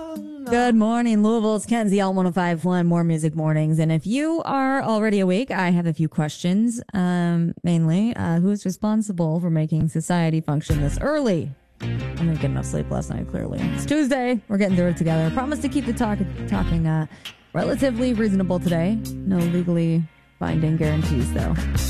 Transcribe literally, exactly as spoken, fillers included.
Good morning, Louisville. It's Kenzie, L one oh five point one, More Music Mornings. And if you are already awake, I have a few questions. Um, mainly, uh, who's responsible for making society function this early? I didn't get enough sleep last night, clearly. It's Tuesday. We're getting through it together. I promise to keep the talk talking uh, relatively reasonable today. No legally binding guarantees, though.